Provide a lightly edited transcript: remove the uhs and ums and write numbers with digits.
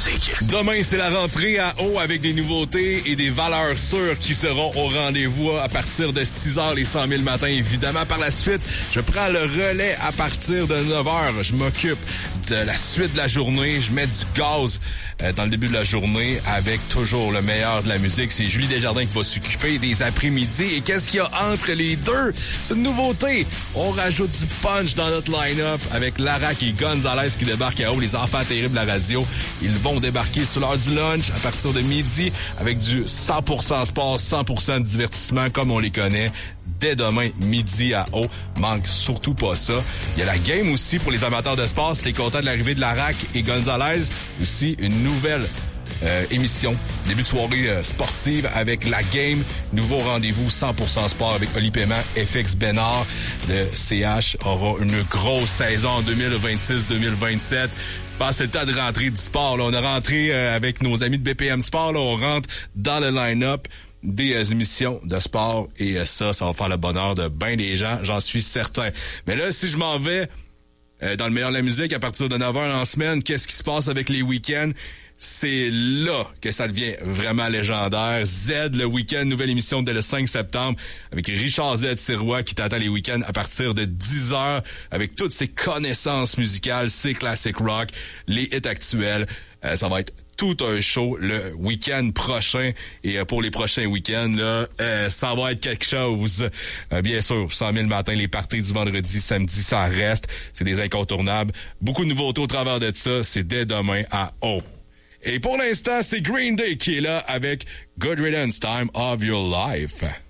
musique. Demain, c'est la rentrée à Haut avec des nouveautés et des valeurs sûres qui seront au rendez-vous à partir de 6h les 100 000 matin. Évidemment, par la suite, je prends le relais à partir de 9h. Je m'occupe de la suite de la journée. Je mets du gaz dans le début de la journée avec toujours le meilleur de la musique. C'est Julie Desjardins qui va s'occuper des après-midi. Et qu'est-ce qu'il y a entre les deux? C'est une nouveauté. On rajoute du punch dans notre line-up avec Larac et Gonzalez qui débarquent à Haut. Les enfants terribles de la radio. Ils vont débarquer sur l'heure du lunch à partir de midi avec du 100% sport, 100% de divertissement comme on les connaît. Dès demain, midi à Haut. Manque surtout pas ça. Il y a la game aussi pour les amateurs de sport. Si t'es content de l'arrivée de Larac et Gonzalez. Aussi, une nouvelle émission. Début de soirée sportive avec la game. Nouveau rendez-vous 100% sport avec Oli Paiement, FX Bénard. Le CH aura une grosse saison en 2026-2027. C'est le temps de rentrer du sport. Là. On a rentré avec nos amis de BPM Sport. Là. On rentre dans le line-up des émissions de sport et ça va faire le bonheur de bien des gens, j'en suis certain. Mais là, si je m'en vais dans le meilleur de la musique à partir de 9h en semaine, qu'est-ce qui se passe avec les week-ends? C'est là que ça devient vraiment légendaire. Z, le week-end, nouvelle émission dès le 5 septembre avec Richard Z. Sirois qui t'attend les week-ends à partir de 10h avec toutes ses connaissances musicales, ses classiques rock, les hits actuels. Ça va être tout un show le week-end prochain et pour les prochains week-ends, là, ça va être quelque chose. Bien sûr, 100 000 matin, les parties du vendredi, samedi, ça reste. C'est des incontournables. Beaucoup de nouveautés au travers de ça. C'est dès demain à Haut. Et pour l'instant, c'est Green Day qui est là avec Good Riddance Time of Your Life.